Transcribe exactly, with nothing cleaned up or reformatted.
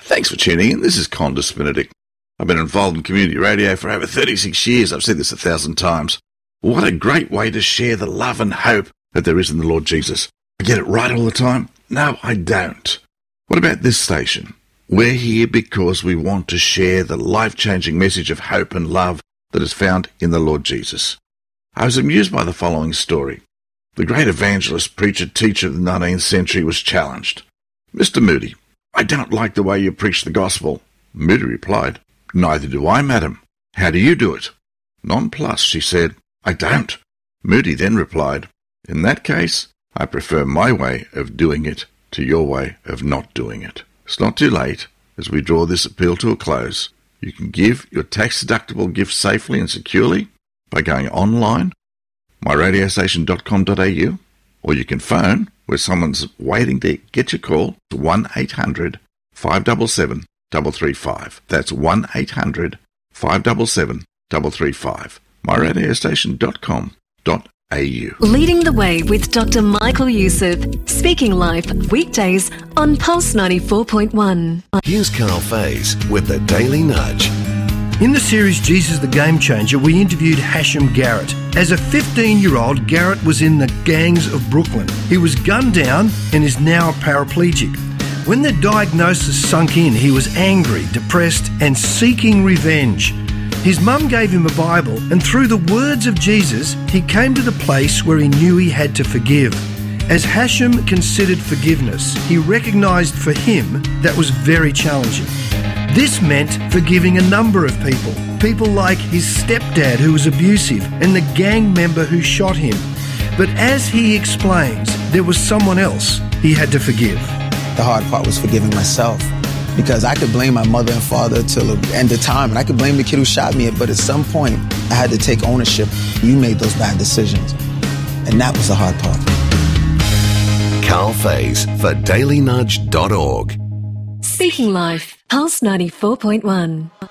Thanks for tuning in. This is Condis Benedict. I've been involved in community radio for over thirty-six years. I've said this a thousand times. What a great way to share the love and hope that there is in the Lord Jesus. I get it right all the time? No, I don't. What about this station? We're here because we want to share the life-changing message of hope and love that is found in the Lord Jesus. I was amused by the following story. The great evangelist, preacher, teacher of the nineteenth century was challenged. Mister Moody, I don't like the way you preach the gospel. Moody replied, Neither do I, madam. How do you do it? Nonplussed, she said, I don't. Moody then replied, In that case, I prefer my way of doing it to your way of not doing it. It's not too late. As we draw this appeal to a close, you can give your tax-deductible gift safely and securely by going online, my radio station dot com dot a u, or you can phone where someone's waiting to get your call to one eight hundred, five seven seven, three three five. That's one eight hundred, five seven seven, three three five. my radio station dot com dot a u. Leading the Way with Doctor Michael Youssef. Speaking Life, weekdays on Pulse ninety-four point one. Here's Carl Faze with the Daily Nudge. In the series Jesus the Game Changer, we interviewed Hashim Garrett. As a fifteen-year-old, Garrett was in the gangs of Brooklyn. He was gunned down and is now a paraplegic. When the diagnosis sunk in, he was angry, depressed and seeking revenge. His mum gave him a Bible, and through the words of Jesus, he came to the place where he knew he had to forgive. As Hashim considered forgiveness, he recognised for him that was very challenging. This meant forgiving a number of people. People like his stepdad who was abusive and the gang member who shot him. But as he explains, there was someone else he had to forgive. The hard part was forgiving myself, because I could blame my mother and father till the end of time, and I could blame the kid who shot me, but at some point, I had to take ownership. You made those bad decisions, and that was the hard part. Carl Faze for daily nudge dot org. Speaking Life, Pulse ninety-four point one.